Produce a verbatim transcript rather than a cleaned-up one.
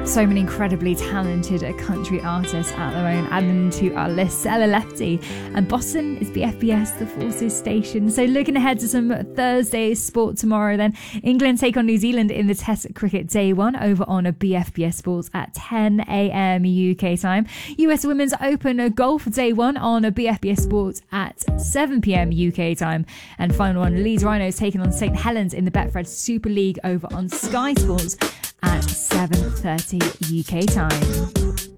So many incredibly talented country artists at the moment adding to our list. Ella Lefty and Boston is B F B S, the Forces station. So looking ahead to some Thursday sport tomorrow then. England take on New Zealand in the Test Cricket Day one over on a B F B S Sports at ten a.m. U K time. U S Women's Open Golf Day one on a B F B S Sports at seven p.m. U K time. And final one, Leeds Rhinos taking on St Helens in the Betfred Super League over on Sky Sports at seven thirty U K time.